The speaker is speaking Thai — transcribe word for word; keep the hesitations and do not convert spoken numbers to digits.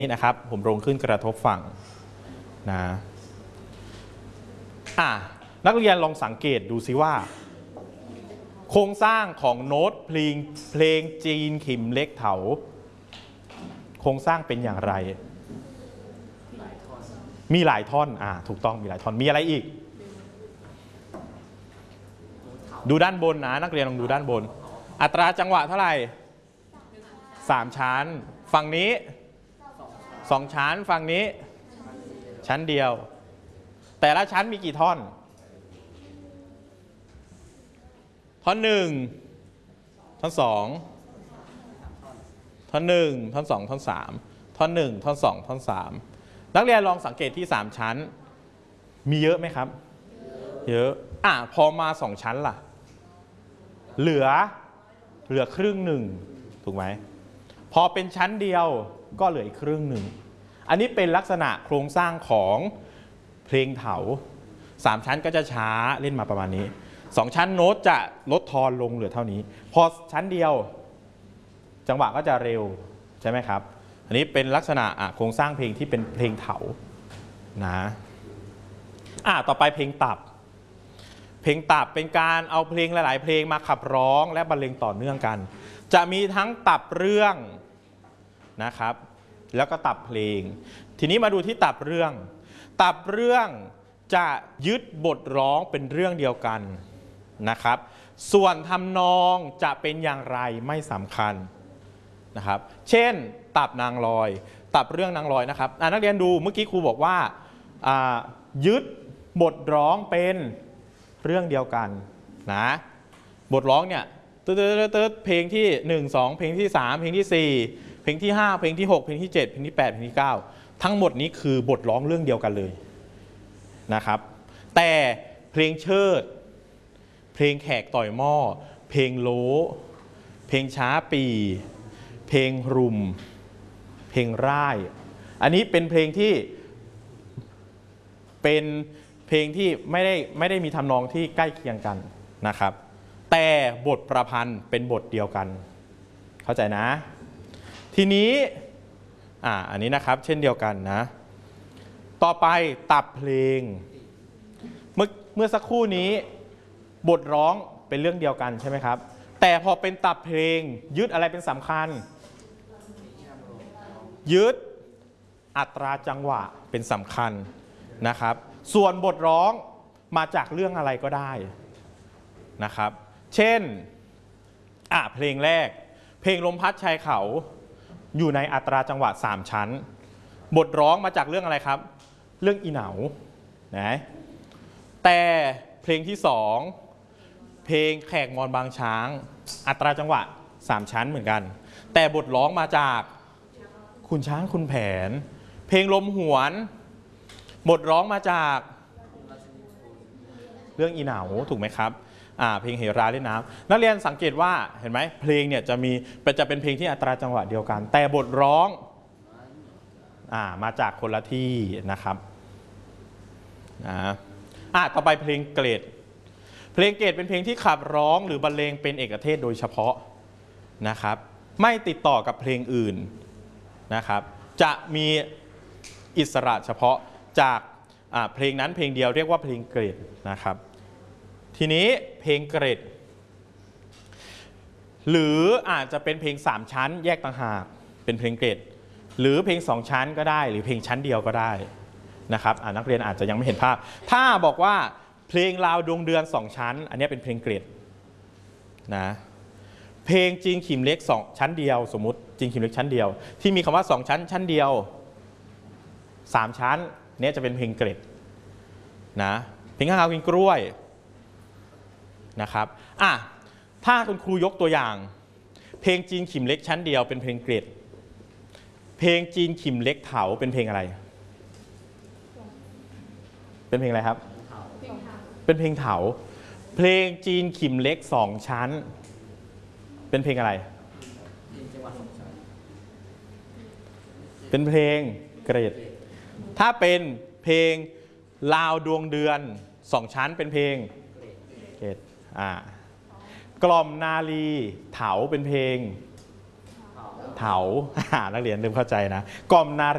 นี่นะครับผมลงขึ้นกระทบฝั่งนะอ่ะนักเรียนลองสังเกตดูสิว่าโครงสร้างของโน้ตเพลงเพลงจีนขิมเล็กเถาโครงสร้างเป็นอย่างไรมีหลายท่อนอ่าถูกต้องมีหลายท่อนมีอะไรอีกดูด้านบนนะนักเรียนลองดูด้านบนอัตราจังหวะเท่าไหร่สามชั้นฝั่งนี้สองชั้นฝั่งนี้ชั้นเดียวแต่ละชั้นมีกี่ท่อนท่อนหนึ่งท่อนสองท่อนหนึ่งท่อนสองท่อนสามท่อนหนึ่งท่อนสองท่อนสามนักเรียนลองสังเกตที่สามชั้นมีเยอะไหมครับเยอะอ่ะพอมาสองชั้นล่ะเหลือเหลือครึ่งหนึ่งถูกไหมพอเป็นชั้นเดียวก็เหลืออีกครึ่งหนึ่งอันนี้เป็นลักษณะโครงสร้างของเพลงเถาสามชั้นก็จะช้าเล่นมาประมาณนี้สองชั้นโน้ตจะลดทอนลงเหลือเท่านี้พอชั้นเดียวจังหวะก็จะเร็วใช่ไหมครับอันนี้เป็นลักษณะโครงสร้างเพลงที่เป็นเพลงเถานะอ่ะต่อไปเพลงตับเพลงตับเป็นการเอาเพลงหลายๆเพลงมาขับร้องและบรรเลงต่อเนื่องกันจะมีทั้งตับเรื่องนะครับแล้วก็ตับเพลงทีนี้มาดูที่ตับเรื่องตับเรื่องจะยึดบทร้องเป็นเรื่องเดียวกันนะครับส่วนทำนองจะเป็นอย่างไรไม่สำคัญนะครับเช่นตับนางลอยตับเรื่องนางลอยนะครับนักเรียนดูเมื่อกี้ครูบอกว่ายึดบทร้องเป็นเรื่องเดียวกันนะบทร้องเนี่ยตืดตืดเพลงที่หนึ่ง สองเพลงที่สามเพลงที่สี่เพลงที่ห้าเพลงที่หกเพลงที่เจ็ดเพลงที่แปดเพลงที่เก้าทั้งหมดนี้คือบทร้องเรื่องเดียวกันเลยนะครับแต่เพลงเชิดเพลงแขกต่อยหม้อเพลงโลเพลงช้าปีเพลงรุมเพลงร่ายอันนี้เป็นเพลงที่เป็นเพลงที่ไม่ได้ไม่ได้มีทำนองที่ใกล้เคียงกันนะครับแต่บทประพันธ์เป็นบทเดียวกันเข้าใจนะทีนี้อ่าอันนี้นะครับเช่นเดียวกันนะต่อไปตับเพลงเมื่อเมื่อสักครู่นี้บทร้องเป็นเรื่องเดียวกันใช่ไหมครับแต่พอเป็นตับเพลงยึดอะไรเป็นสำคัญยึดอัตราจังหวะเป็นสำคัญนะครับส่วนบทร้องมาจากเรื่องอะไรก็ได้นะครับเช่นอ่ะเพลงแรกเพลงลมพัดชายเขาอยู่ในอัตราจังหวะสามชั้นบทร้องมาจากเรื่องอะไรครับเรื่องอีเหนานะแต่เพลงที่สองเพลงแขกมอนบางช้างอัตราจังหวะสามชั้นเหมือนกันแต่บทร้องมาจากคุณช้างคุณแผนเพลงลมหวนบทร้องมาจากเรื่องอีเหนาถูกไหมครับอ่าเพลงเหราเล่นน้ำนักเรียนสังเกตว่าเห็นไหมเพลงเนี่ยจะมีจะเป็นเพลงที่อัตราจังหวะเดียวกันแต่บทร้องอ่ามาจากคนละที่นะครับอ่าอ่าต่อไปเพลงเกรดเพลงเกรดเป็นเพลงที่ขับร้องหรือบรรเลงเป็นเอกเทศโดยเฉพาะนะครับไม่ติดต่อกับเพลงอื่นนะครับจะมีอิสระเฉพาะจากเพลงนั้นเพลงเดียวเรียกว่าเพลงเกรดนะครับทีนี้เพลงเกรดหรืออาจจะเป็นเพลงสามชั้นแยกต่างหากเป็นเพลงเกรดหรือเพลงสองชั้นก็ได้หรือเพลงชั้นเดียวก็ได้นะครับนักเรียนอาจจะยังไม่เห็นภาพถ้าบอกว่าเพลงราวดวงเดือนสองชั้นอันนี้เป็นเพลงเกรดนะเพลงจีนขิมเล็กสองชั้นเดียวสมมุติจีนขิมเล็กชั้นเดียวที่มีคำว่าสองชั้นชั้นเดียวสามชั้นนี้จะเป็นเพลงเกรดนะเพลงข้าวกินกล้วยนะครับอ่ะถ้าคุณครูยกตัวอย่างเพลงจีนขิมเล็กชั้นเดียวเป็นเพลงเกรดเพลงจีนขิมเล็กเถาเป็นเพลงอะไรเป็นเพลงอะไรครับเป็นเพลงเถาเพลงจีนขิมเล็กสองชั้นเป็นเพลงอะไรเป็นเพลงเกรดถ้าเป็นเพลงลาวดวงเดือนสองชั้นเป็นเพลงเกรดอ่ากล่อมนาลีเถาเป็นเพลงเถานักเรียนเริ่มเข้าใจนะกล่อมนา